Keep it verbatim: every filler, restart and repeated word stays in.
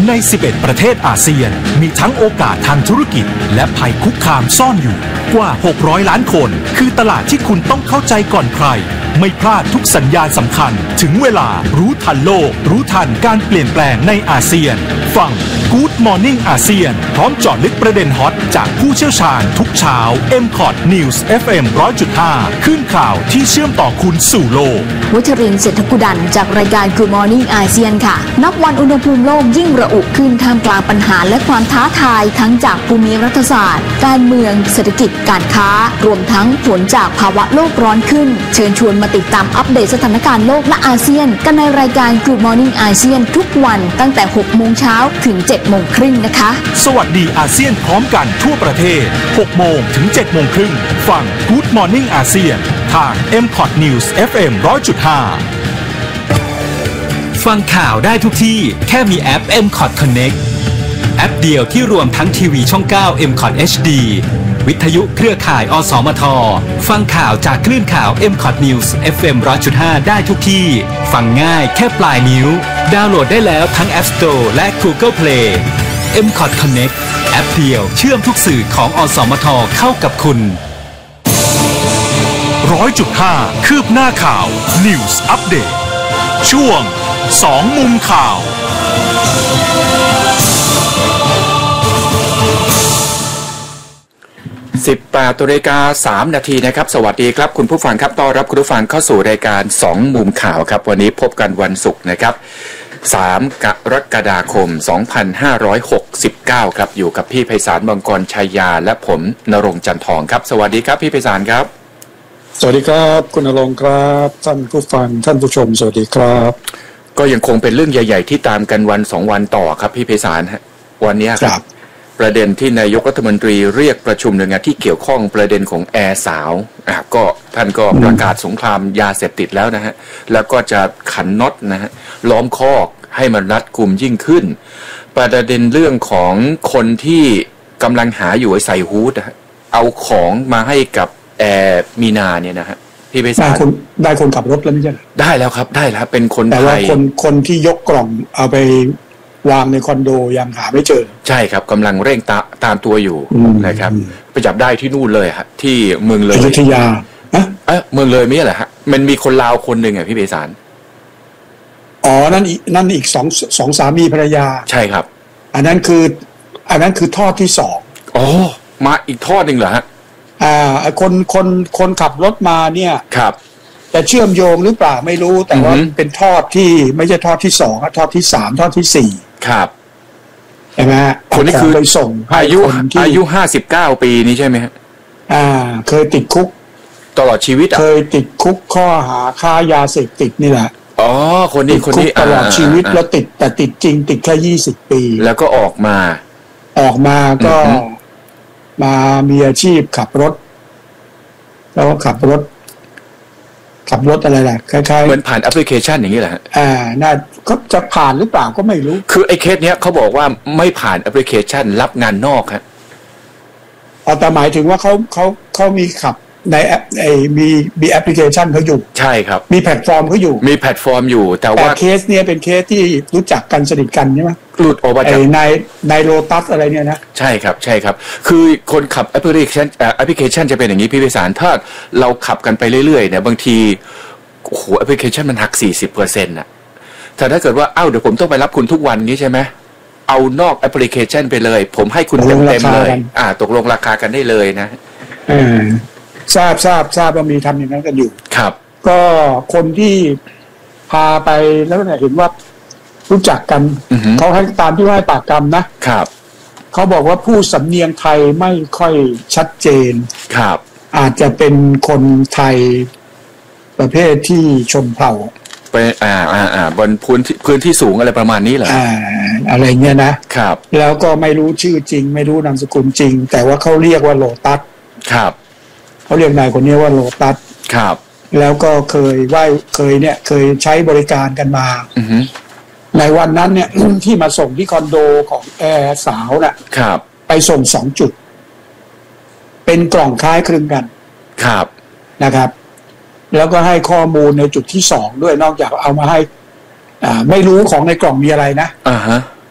ในสิบเอ็ดประเทศอาเซียนมีทั้งโอกาสทางธุรกิจและภัยคุกคามซ่อนอยู่กว่าหกร้อยล้านคนคือตลาดที่คุณต้องเข้าใจก่อนใครไม่พลาดทุกสัญญาณสำคัญถึงเวลารู้ทันโลกรู้ทันการเปลี่ยนแปลงในอาเซียนฟัง Good Morning อาเซียนพร้อมเจาะลึกประเด็นฮอตจากผู้เชี่ยวชาญทุกเช้า เอ็ม คอท News เอฟ เอ็ม หนึ่งร้อยจุดห้า ขึ้นข่าวที่เชื่อมต่อคุณสู่โลกวัชรินทร์ เศรษฐกุดันจากรายการ Good Morning อาเซียนค่ะนับวันอุณหภูมิโลกยิ่งระอุขึ้นท่ามกลางปัญหาและความท้าทายทั้งจากภูมิรัฐศาสตร์การเมืองเศรษฐกิจการค้ารวมทั้งผลจากภาวะโลกร้อนขึ้นเชิญชวนมาติดตามอัปเดตสถานการณ์โลกและอาเซียนกันในรายการ Good Morning อาเซียนทุกวันตั้งแต่หกโมงเช้าถึงเจ็ดโมงครึ่งนะคะสวัสดีอาเซียนพร้อมกันทั่วประเทศหกโมงถึงเจ็ดโมงครึ่งฟัง Good Morning อาเซียนทาง เอ็ม คอท News เอฟ เอ็ม หนึ่งร้อยจุดห้าฟังข่าวได้ทุกที่แค่มีแอป เอ็ม คอท Connect แอปเดียวที่รวมทั้งทีวีช่องเก้า เอ็ม คอท เอช ดี วิทยุเครือข่ายอสมทฟังข่าวจากคลื่นข่าว เอ็ม คอท News เอฟ เอ็ม หนึ่งร้อยจุดห้า ได้ทุกที่ฟังง่ายแค่ปลายนิ้วดาวน์โหลดได้แล้วทั้ง App Store และ Google Play เอ็ม คอท Connect แอปเดียวเชื่อมทุกสื่อของอสมทเข้ากับคุณหนึ่งร้อยจุดห้า คืบหน้าข่าว News Update ช่วงสองมุมข่าวสิบแปดนาฬิกาสามนาทีนะครับสวัสดีครับคุณผู้ฟังครับต้อนรับคุณผู้ฟังเข้าสู่รายการสองมุมข่าวครับวันนี้พบกันวันศุกร์นะครับสามกรกฎาคมสองพันห้าร้อยหกสิบเก้าครับอยู่กับพี่ไพศาลมังกรชัยยาและผมณรงค์จันทองครับสวัสดีครับพี่ไพศาลครับสวัสดีครับคุณณรงค์ครับท่านผู้ฟังท่านผู้ชมสวัสดีครับก็ยังคงเป็นเรื่องใหญ่ๆที่ตามกันวันสองวันต่อครับพี่ไพศาลฮะวันนี้ครับประเด็นที่นายกรัฐมนตรีเรียกประชุมหน่วยงานที่เกี่ยวข้องประเด็นของแอร์สาวอ่ะก็ท่านก็ประกาศสงครามยาเสพติดแล้วนะฮะแล้วก็จะขันน็อตนะฮะล้อมคอกให้มันรัดกุมยิ่งขึ้นประเด็นเรื่องของคนที่กำลังหาอยู่ไอ้ใส่ฮูดเอาของมาให้กับแอร์มีนาเนี่ยนะฮะพี่ไพศาลได้คนได้คนขับรถแล้วไม่ใช่ได้แล้วครับได้แล้วเป็นคนไทยแต่ว่าคนคนที่ยกกล่องเอาไปวางในคอนโดยังหาไม่เจอใช่ครับกำลังเร่งตาตามตัวอยู่นะครับไปจับได้ที่นู่นเลยฮะที่เมืองเลยอยุธยาอะเอ๊ะเมืองเลยไม่ใช่เหรอฮะมันมีคนลาวคนหนึ่งอ่ะพี่ไพศาลอ๋อนั่นอีกนั่นอีกสองสองสามีภรรยาใช่ครับอันนั้นคืออันนั้นคือทอดที่สองอ๋อมาอีกทอดหนึ่งเหรอฮะอ่าคนคนคนขับรถมาเนี่ยครับจะเชื่อมโยงหรือเปล่าไม่รู้แต่ว่าเป็นทอดที่ไม่ใช่ทอดที่สองทอดที่สามทอดที่สี่ครับใช่ไหมฮะคนนี้คือไปส่งอายุอายุห้าสิบเก้าปีนี้ใช่ไหมฮะอ่าเคยติดคุกตลอดชีวิตอ่ะเคยติดคุกข้อหาค้ายาเสพติดนี่แหละอ๋อคนนี้คนนี้ตลอดชีวิตแล้วติดแต่ติดจริงติดแค่ยี่สิบปีแล้วก็ออกมาออกมาก็มามีอาชีพขับรถแล้วก็ขับรถขับรถอะไรแหละคล้ายๆเหมือนผ่านแอปพลิเคชันอย่างนี้แหละอ่าน่าก็จะผ่านหรือเปล่าก็ไม่รู้คือไอ้เคสเนี้ยเขาบอกว่าไม่ผ่านแอปพลิเคชันรับงานนอกฮะเอาแต่หมายถึงว่าเขาเขาเขามีขับในแอปไอ้มีมีแอปพลิเคชันเขาอยู่ใช่ครับมีแพลตฟอร์มเขาอยู่มีแพลตฟอร์มอยู่แต่ว่าเคสเนี้ยเป็นเคสที่รู้จักกันสนิทกันใช่ไหมหลุดออกมาจากในในโลตัสอะไรเนี่ยนะใช่ครับใช่ครับคือคนขับแอปพลิเคชันแอปพลิเคชันจะเป็นอย่างนี้พี่พิสารถ้าเราขับกันไปเรื่อยๆเนี่ยบางทีโอ้โหแอปพลิเคชันมันหัก สี่สิบเปอร์เซ็นต์ น่ะแต่ถ้าเกิดว่าเอ้าเดี๋ยวผมต้องไปรับคุณทุกวันนี้ใช่ไหมเอานอกแอปพลิเคชันไปเลยผมให้คุณเต็มๆเลยอ่าตกลงราคากันได้เลยนะเออทราบทราบทราบว่ามีทำอย่างนั้นกันอยู่ครับก็คนที่พาไปแล้วเนี่ยเห็นว่ารู้จักกันเขาให้ตามที่ให้ปากคำนะครับเขาบอกว่าผู้สำเนียงไทยไม่ค่อยชัดเจนครับอาจจะเป็นคนไทยประเภทที่ชนเผ่าไปอ่าอ่าอ่าบนพื้นที่พื้นที่สูงอะไรประมาณนี้เหรออ่าอะไรเงี้ยนะครับแล้วก็ไม่รู้ชื่อจริงไม่รู้นามสกุลจริงแต่ว่าเขาเรียกว่าโลตัสครับเขาเรียกนายคนนี้ว่าโลตัสครับแล้วก็เคยไหว้เคยเนี่ยเคยใช้บริการกันมาอือฮึในวันนั้นเนี่ย ที่มาส่งที่คอนโดของแอร์สาวน่ะครับไปส่งสองจุดเป็นกล่องคล้ายคลึงกันครับนะครับแล้วก็ให้ข้อมูลในจุดที่สองด้วยนอกจากเอามาให้อ่าไม่รู้ของในกล่องมีอะไรนะอ่าฮะ